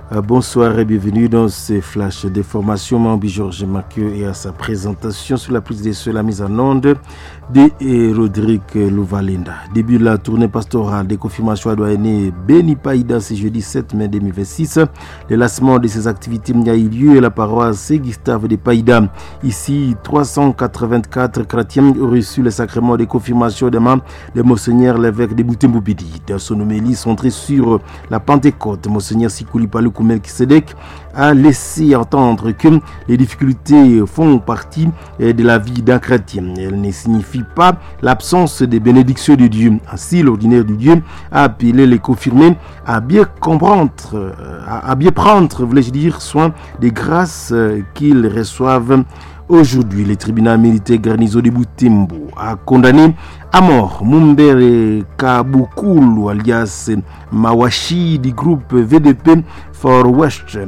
Bonsoir et bienvenue dans ce flash de formation. Mambi Georges Maqueux et à sa présentation sur la prise de ceux, la mise en onde de Rodrigue Louvalinda. Début de la tournée pastorale des confirmations à douanier Béni Païda ce jeudi 7 mai 2026. Le lancement de ces activités a eu lieu à la paroisse Saint-Gustave de Païda. Ici, 384 chrétiens ont reçu le sacrement de confirmation des membres de Monseigneur l'évêque de Boutemboubidi. Dans son homélie centrée sur la Pentecôte, Monseigneur Sikuli Palou Melchisedec a laissé entendre que les difficultés font partie de la vie d'un chrétien. Elles ne signifient pas l'absence des bénédictions de Dieu. Ainsi, l'ordinaire de Dieu a appelé les confirmés à bien comprendre, à bien prendre, voulais-je dire, soin des grâces qu'ils reçoivent. Aujourd'hui, le tribunal militaire garnison de Butembo a condamné à mort Mumbere Kabukulu alias Mawashi du groupe VDP for West.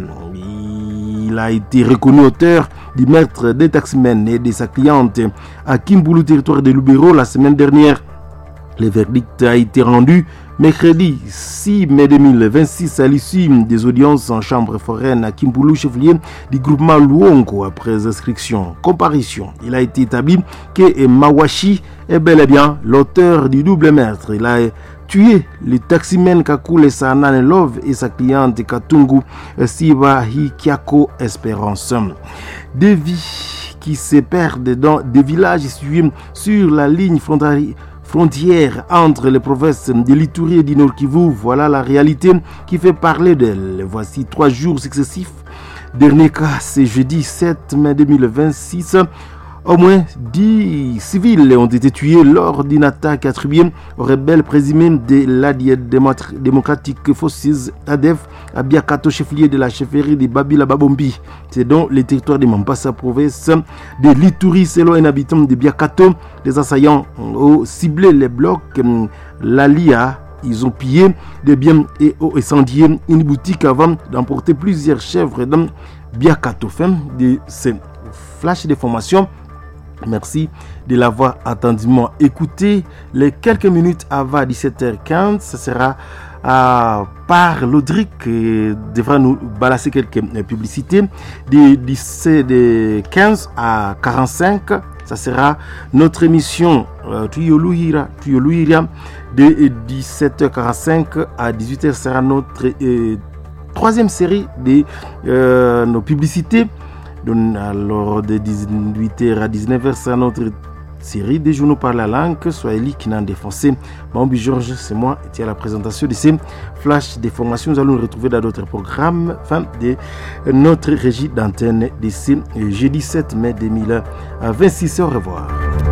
Il a été reconnu auteur du meurtre des taximens et de sa cliente à Kimbulu, territoire de Lubero, la semaine dernière. Le verdict a été rendu mercredi 6 mai 2026 à l'issue des audiences en chambre foraine à Kimbulu, chef-lieu du groupement Luongo. Après inscription, comparution, il a été établi que Mawashi est bel et bien l'auteur du double meurtre. Il a tué le taximen Kakule Sanan Love et sa cliente Katungu Siva Hikiako Espérance. Des vies qui se perdent dans des villages situés sur la ligne frontière entre les provinces de l'Ituri et du Nord Kivu. Voilà la réalité qui fait parler d'elle. Voici 3 jours successifs. Dernier cas, c'est jeudi 7 mai 2026. Au moins 10 civils ont été tués lors d'une attaque attribuée aux rebelles présumés de l'Alliance démocratique Forces ADF à Biakato, chef-lieu de la chefferie de Babila Babombi. C'est dans le territoire de Mambasa, province de l'Ituri. Selon un habitant de Biakato, les assaillants ont ciblé les blocs Lalia. Ils ont pillé des biens et ont incendié une boutique avant d'emporter plusieurs chèvres dans Biakato. Fin de ce flash de formation. Merci de l'avoir attentivement écouté. Les quelques minutes avant 17h15, ce sera par Lodric qui devra nous balancer quelques publicités. De 15 à 45, ça sera notre émission Tuyoluhira. De 17h45 à 18h sera notre troisième série de nos publicités. Alors de 18h à 19h, c'est notre série des journaux par la langue. Soyez qui n'en défoncé. Mambi Georges, c'est moi, et à la présentation de ces flashs de formation. Nous allons nous retrouver dans d'autres programmes. Fin de notre régie d'antenne de ce jeudi 7 mai 2026. Au revoir.